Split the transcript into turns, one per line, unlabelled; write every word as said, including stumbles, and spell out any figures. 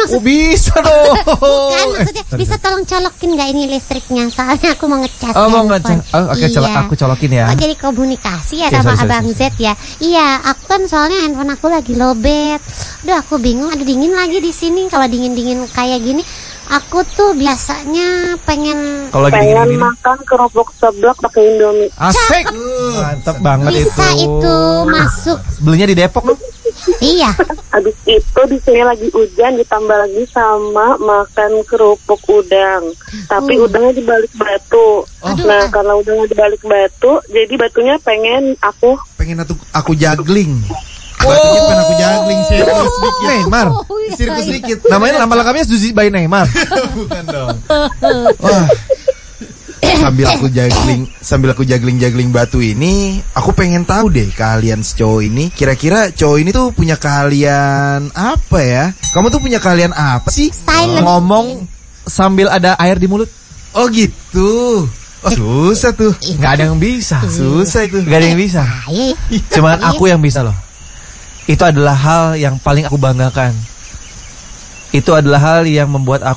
maksud
Oh bisa dong.
Bukan maksudnya eh, bisa tolong colokin nggak ini listriknya? Soalnya aku mau ngecas.
Oh mau ngecas. Oh, oke okay,
iya.
aku colokin ya.
Oh jadi komunikasi ya,
ya
sama
sorry,
Abang
sorry, sorry.
Z ya. Iya aku kan soalnya handphone aku lagi lowbat. Aduh aku bingung. Ada dingin lagi di sini. Kalau dingin dingin kayak gini. Aku tuh biasanya pengen
Kalau lagi
pengen
dingin
makan kerupuk seblak pakai Indomie.
Asik. Mantap banget
bisa
itu.
Bisa itu masuk.
Belinya di Depok loh.
Iya.
Habis itu di sini lagi hujan ditambah lagi sama makan kerupuk udang. Tapi uh. udangnya di balik batu. Oh. Nah, karena udangnya di balik batu, jadi batunya pengen aku
pengen aku aku juggling.
Batunya
oh. pengen aku juggling sirkus sedikit.
Neymar.
Oh, iya,
sirkus
iya.
sedikit.
Namanya nama lengkapnya Zuzi by Neymar.
Bukan dong. Wah. Sambil aku juggling, sambil aku juggling-juggling batu ini, aku pengen tahu deh keahlian si cowok ini. Kira-kira cowok ini tuh punya keahlian apa ya? Kamu tuh punya keahlian apa sih?
Silent.
Ngomong sambil ada air di mulut.
Oh gitu. Oh, susah tuh.
Nggak ada yang bisa.
Susah itu.
Nggak ada yang bisa. Cuman aku yang bisa loh. Itu adalah hal yang paling aku banggakan. Itu adalah hal yang membuat aku